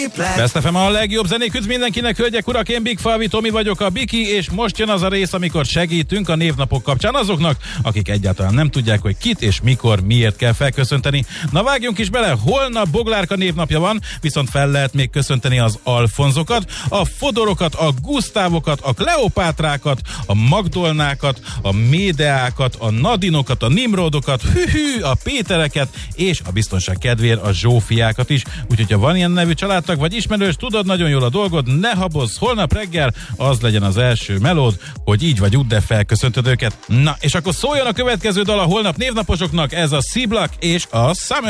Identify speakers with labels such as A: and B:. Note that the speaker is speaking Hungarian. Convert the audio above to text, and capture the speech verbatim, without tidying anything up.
A: Best ef em a legjobb zenék, üdv mindenkinek, hölgyek, urak, én Big Falvi Tomi vagyok, a Biki, és most jön az a rész, amikor segítünk a névnapok kapcsán azoknak, akik egyáltalán nem tudják, hogy kit és mikor, miért kell felköszönteni. Na vágjunk is bele, holnap Boglárka névnapja van, viszont fel lehet még köszönteni az Alfonzokat, a Fodorokat, a Gusztávokat, a Kleopátrákat, a Magdolnákat, a Médeákat, a Nadinokat, a Nimrodokat, hű-hű, a Pétereket, és a biztonság kedvéért a Zsófiákat is. Úgyhogy ha van ilyen nevű családtag vagy ismerős, tudod nagyon jól a dolgod, ne habozz, holnap reggel az legyen az első melód, hogy így vagy úgy, de felköszöntöd őket. Na, és akkor szóljon a következő dal a holnap névnaposoknak, ez a C-Block és a Summer.